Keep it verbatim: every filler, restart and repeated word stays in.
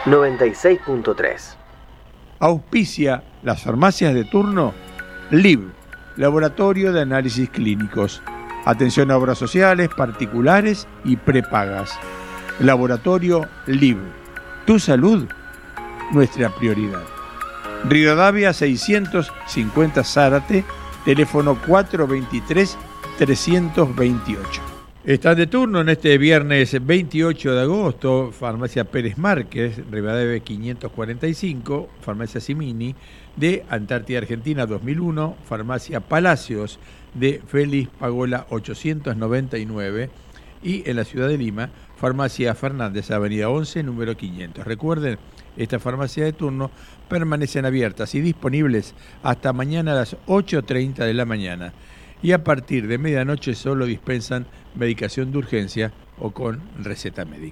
noventa y seis punto tres. Auspicia las farmacias de turno L I V, Laboratorio de Análisis Clínicos. Atención a obras sociales, particulares y prepagas. Laboratorio L I V. Tu salud, nuestra prioridad. Rivadavia seiscientos cincuenta Zárate, teléfono cuatro dos tres, tres dos ocho. Están de turno en este viernes veintiocho de agosto, Farmacia Pérez Márquez, Rivadavia quinientos cuarenta y cinco, Farmacia Simini de Antártida Argentina dos mil uno, Farmacia Palacios de Félix Pagola ochocientos noventa y nueve y en la ciudad de Lima, Farmacia Fernández, Avenida once, número quinientos. Recuerden, estas farmacias de turno permanecen abiertas y disponibles hasta mañana a las ocho treinta de la mañana. Y a partir de medianoche solo dispensan medicación de urgencia o con receta médica.